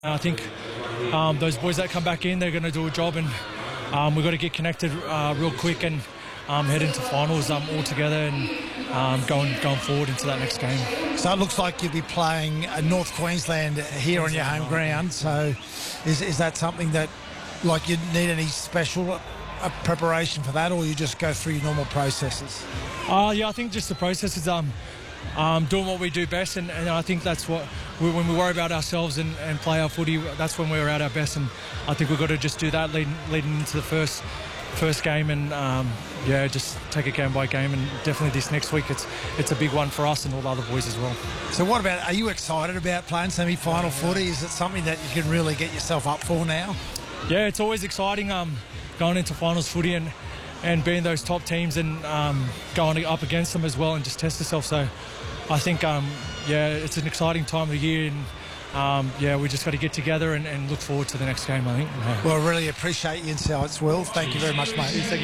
I think those boys that come back in, they're going to do a job, and we've got to get connected real quick and head into finals all together and going forward into that next game. So it looks like you'll be playing North Queensland here on your home ground. So is that something that, like, you need any special preparation for that, or you just go through your normal processes? Yeah, I think just the process is doing what we do best, and I think that's what when we worry about ourselves and play our footy, that's when we're at our best, and I think we've got to just do that leading into the first game, and just take it game by game, and definitely this next week it's a big one for us and all the other boys as well. So what about, are you excited about playing semi-final footy? Is it something that you can really get yourself up for now? Yeah, it's always exciting going into finals footy and being those top teams and going up against them as well and just test yourself. So I think, it's an exciting time of the year, and we just got to get together and look forward to the next game, I think. Yeah. Well, I really appreciate your insights, Will. Thank you very much, mate. Thank you.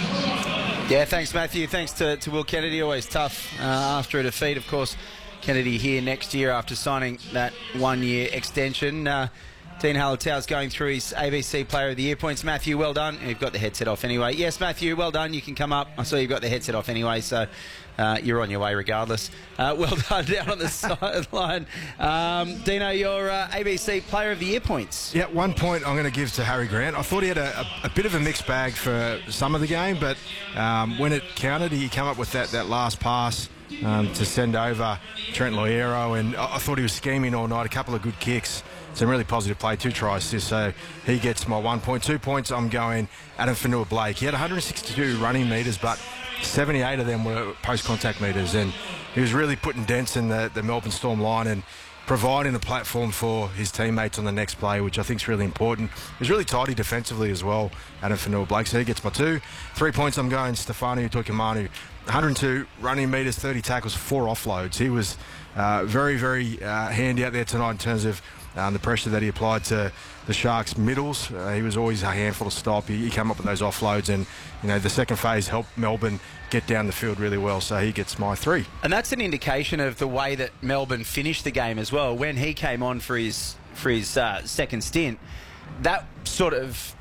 Yeah, thanks, Matthew. Thanks to Will Kennedy. Always tough after a defeat. Of course, Kennedy here next year after signing that 1-year extension. Dean Halatau's going through his ABC Player of the Year points. Matthew, well done. You've got the headset off anyway. Yes, Matthew, well done. You can come up. I saw you've got the headset off anyway, so you're on your way regardless. Well done down on the sideline. Dino, your ABC Player of the Year points. Yeah, 1 point I'm going to give to Harry Grant. I thought he had a bit of a mixed bag for some of the game, but when it counted, he came up with that last pass to send over Trent Loiero, and I thought he was scheming all night. A couple of good kicks. Some really positive play, 2 tries assists, so he gets my 1 point. 2 points, I'm going Adam Fanua-Blake. He had 162 running metres, but 78 of them were post-contact metres, and he was really putting dents in the Melbourne Storm line and providing a platform for his teammates on the next play, which I think is really important. He was really tidy defensively as well, Adam Fanua-Blake, so he gets my 2. 3 points, I'm going Stefano Utoikamanu. 102 running metres, 30 tackles, 4 offloads. He was very, very handy out there tonight in terms of the pressure that he applied to the Sharks' middles. He was always a handful to stop. He came up with those offloads, and the second phase helped Melbourne get down the field really well, so he gets my 3. And that's an indication of the way that Melbourne finished the game as well. When he came on for his second stint, that sort of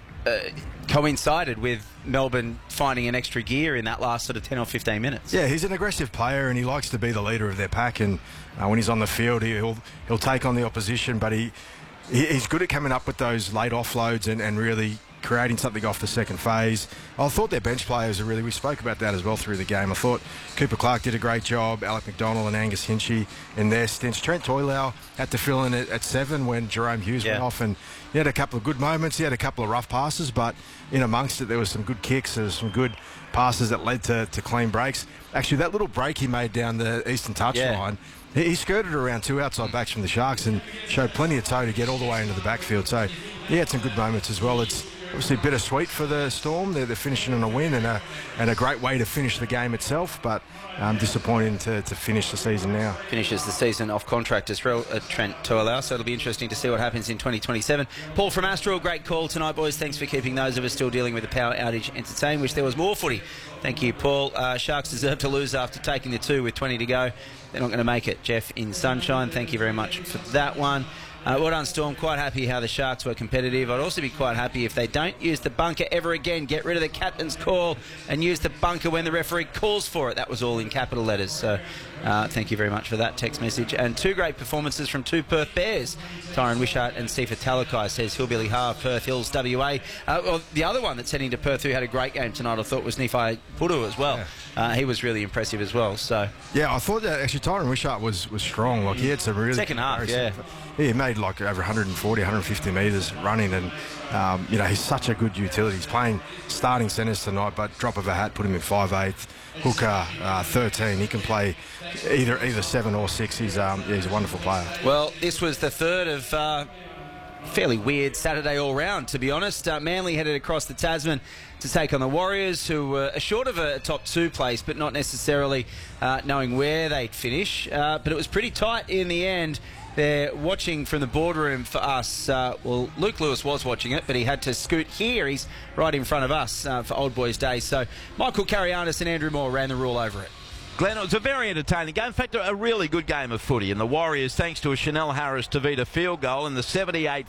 coincided with Melbourne finding an extra gear in that last sort of 10 or 15 minutes. Yeah, he's an aggressive player, and he likes to be the leader of their pack, and when he's on the field, he'll take on the opposition, but he's good at coming up with those late offloads and really creating something off the second phase. I thought their bench players are we spoke about that as well through the game. I thought Cooper Clark did a great job, Alec McDonald and Angus Hinchy in their stints. Trent Toilau had to fill in at 7 when Jerome Hughes went off, and he had a couple of good moments. He had a couple of rough passes, but in amongst it there was some good kicks, there was some good passes that led to clean breaks. Actually, that little break he made down the eastern touchline, he skirted around 2 outside backs from the Sharks and showed plenty of toe to get all the way into the backfield. So he had some good moments as well. It's obviously bittersweet for the Storm. They're finishing on a win and a great way to finish the game itself, but disappointing to finish the season now. Finishes the season off contract as well, Trent Toilau, so it'll be interesting to see what happens in 2027. Paul from Astral, great call tonight, boys. Thanks for keeping those of us still dealing with the power outage entertained. Wish there was more footy. Thank you, Paul. Sharks deserve to lose after taking the 2 with 20 to go. They're not going to make it. Jeff in Sunshine, thank you very much for that one. Well done, Storm. Quite happy how the Sharks were competitive. I'd also be quite happy if they don't use the bunker ever again. Get rid of the captain's call and use the bunker when the referee calls for it. That was all in capital letters. So thank you very much for that text message. And 2 great performances from 2 Perth Bears. Tyron Wishart and Sifa Talakai, says Hillbilly Harve, Perth Hills, WA. Well, the other one that's heading to Perth who had a great game tonight, I thought, was Nifai Pudu as well. He was really impressive as well. So yeah, I thought that actually Tyron Wishart was strong. Like, he had some really second half. He made like over 140, 150 metres running, and he's such a good utility. He's playing starting centres tonight, but drop of a hat, put him in 5/8. Hooker 13. He can play either 7 or 6. He's a wonderful player. Well, this was the third of fairly weird Saturday all round, to be honest. Manly headed across the Tasman to take on the Warriors, who were short of a top 2 place, but not necessarily knowing where they'd finish. But it was pretty tight in the end. They're watching from the boardroom for us. Well, Luke Lewis was watching it, but he had to scoot here. He's right in front of us for Old Boys Day. So Michael Carianis and Andrew Moore ran the rule over it. Glenn, it was a very entertaining game. In fact, a really good game of footy. And the Warriors, thanks to a Chanel Harris-Tavita field goal in the 78th